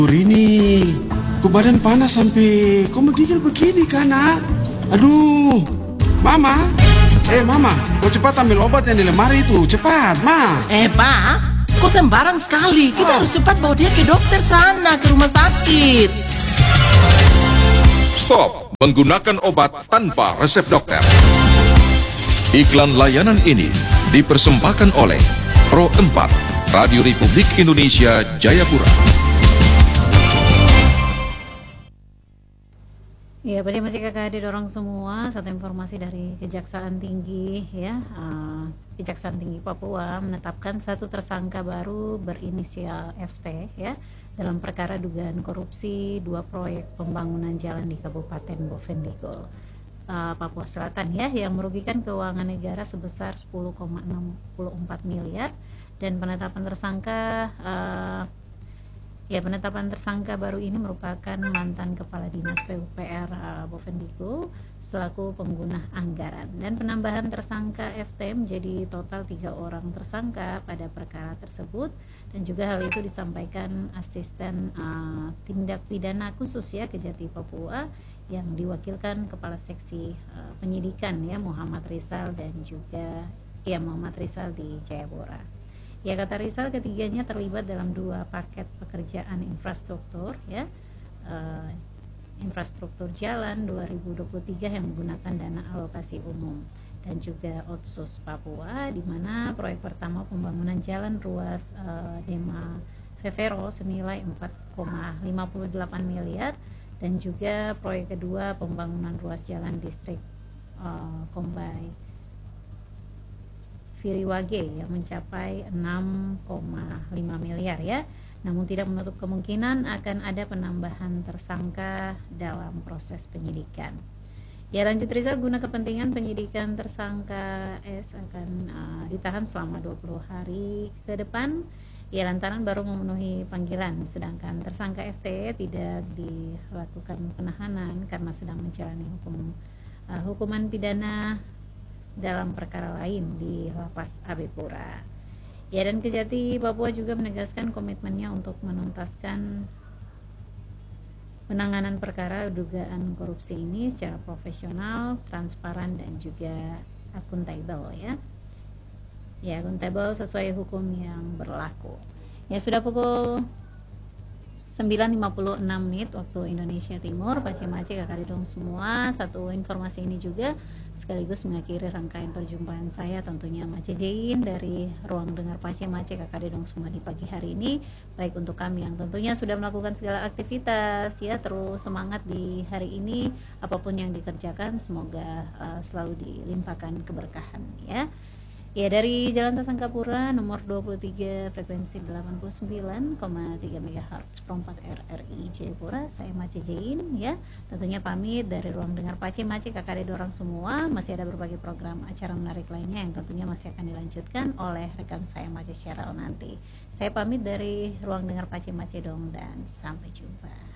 Rini, kok badan panas sampai kok menggigil begini kan, nak? Aduh, Mama. Mama, kau cepat ambil obat yang di lemari itu, cepat, Ma. Pak, kok sembarang sekali. Kita harus cepat bawa dia ke dokter sana, ke rumah sakit. Stop menggunakan obat tanpa resep dokter. Iklan layanan ini dipersembahkan oleh Pro 4, Radio Republik Indonesia Jayapura. Ya, pada KKD dorong semua. Satu informasi dari Kejaksaan Tinggi, ya, Kejaksaan Tinggi Papua menetapkan satu tersangka baru berinisial FT, ya, dalam perkara dugaan korupsi 2 proyek pembangunan jalan di Kabupaten Bovendigul, Papua Selatan, ya, yang merugikan keuangan negara sebesar 10,64 miliar. Dan penetapan tersangka baru ini merupakan mantan Kepala Dinas PUPR Bovendigul selaku pengguna anggaran. Dan penambahan tersangka FT menjadi total 3 orang tersangka pada perkara tersebut. Dan juga hal itu disampaikan Asisten Tindak Pidana Khusus, ya, Kejati Papua yang diwakilkan Kepala Seksi Penyidikan, ya, Muhammad Rizal dan juga Muhammad Rizal di Jayapura. Ya, kata Rizal, ketiganya terlibat dalam 2 paket pekerjaan infrastruktur, ya, infrastruktur jalan 2023 yang menggunakan dana alokasi umum dan juga Otsus Papua, di mana proyek pertama pembangunan jalan ruas Dema Vevero senilai 4,58 miliar dan juga proyek kedua pembangunan ruas jalan distrik Kombai Viriwage yang mencapai 6,5 miliar, ya. Namun tidak menutup kemungkinan akan ada penambahan tersangka dalam proses penyidikan. Ya, lanjut Rizal, guna kepentingan penyidikan tersangka S akan ditahan selama 20 hari ke depan, ya, lantaran baru memenuhi panggilan, sedangkan tersangka FT tidak dilakukan penahanan karena sedang menjalani hukuman pidana dalam perkara lain di Lapas Abepura. Ya, dan Kejati Papua juga menegaskan komitmennya untuk menuntaskan penanganan perkara dugaan korupsi ini secara profesional, transparan dan juga akuntabel, ya. Ya, akuntabel sesuai hukum yang berlaku. Ya, sudah pukul 9.56 waktu Indonesia Timur. Pace-mace kakak dong semua, satu informasi ini juga sekaligus mengakhiri rangkaian perjumpaan saya, tentunya Mace Jain dari Ruang Dengar Pace-mace kakak dong semua di pagi hari ini. Baik untuk kami yang tentunya sudah melakukan segala aktivitas, ya, terus semangat di hari ini, apapun yang dikerjakan semoga selalu dilimpahkan keberkahan, ya. Ya, dari Jalan Tasangkapura nomor 23 frekuensi 89,3 MHz Pro 4 RRI Jayapura, saya Mace Jain, ya. Tentunya pamit dari Ruang Dengar Pace-mace kakak dorang semua. Masih ada berbagai program acara menarik lainnya yang tentunya masih akan dilanjutkan oleh rekan saya Mace Cheryl nanti. Saya pamit dari Ruang Dengar Pace-mace dong, dan sampai jumpa.